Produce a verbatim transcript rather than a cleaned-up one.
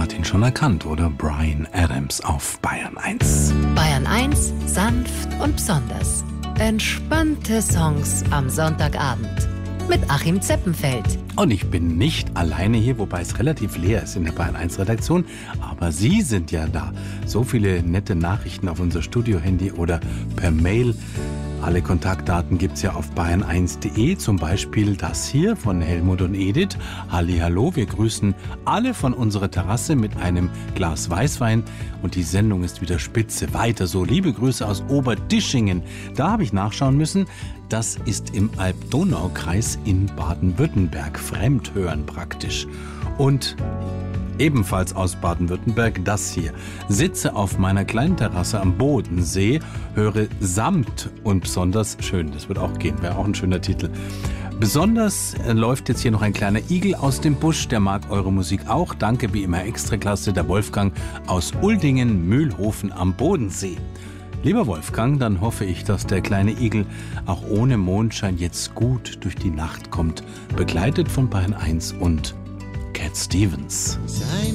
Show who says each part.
Speaker 1: hat ihn schon erkannt, oder? Bryan Adams auf Bayern eins.
Speaker 2: Bayern eins, sanft und besonders. Entspannte Songs am Sonntagabend mit Achim Zeppenfeld.
Speaker 1: Und ich bin nicht alleine hier, wobei es relativ leer ist in der Bayern eins Redaktion. Aber Sie sind ja da. So viele nette Nachrichten auf unser Studio-Handy oder per Mail. Alle Kontaktdaten gibt's ja auf bayern eins punkt de, zum Beispiel das hier von Helmut und Edith. Hallihallo, wir grüßen alle von unserer Terrasse mit einem Glas Weißwein und die Sendung ist wieder spitze. Weiter so, liebe Grüße aus Oberdischingen. Da habe ich nachschauen müssen, das ist im Alb-Donau-Kreis in Baden-Württemberg, Fremdhören praktisch. Und ebenfalls aus Baden-Württemberg das hier. Sitze auf meiner kleinen Terrasse am Bodensee, höre samt und besonders schön. Das wird auch gehen, wäre auch ein schöner Titel. Besonders äh, läuft jetzt hier noch ein kleiner Igel aus dem Busch. Der mag eure Musik auch. Danke wie immer Extraklasse, der Wolfgang aus Uldingen-Mühlhofen am Bodensee. Lieber Wolfgang, dann hoffe ich, dass der kleine Igel auch ohne Mondschein jetzt gut durch die Nacht kommt. Begleitet von Bayern eins und Cat Stevens.
Speaker 3: Seine